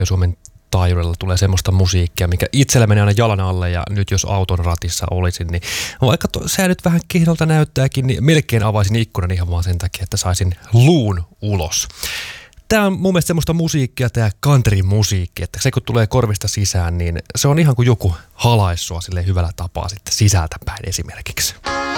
Suomen taajuudella tulee semmoista musiikkia, mikä itsellä menee aina jalan alle, ja nyt jos auton ratissa olisin, niin vaikka se nyt vähän kehnolta näyttääkin, niin melkein avaisin ikkunan ihan vaan sen takia, että saisin luun ulos. Tämä on mun mielestä semmoista musiikkia, tämä country-musiikki, että se kun tulee korvista sisään, niin se on ihan kuin joku halaissua sille hyvällä tapaa sitten sisältä päin esimerkiksi.